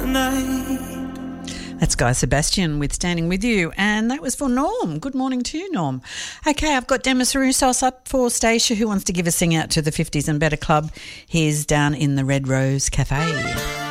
night. That's Guy Sebastian with Standing With You, and that was for Norm. Good morning to you, Norm. Okay, I've got Demis Roussos up for Stacia, who wants to give a sing out to the 50s and Better Club. He's down in the Red Rose Cafe.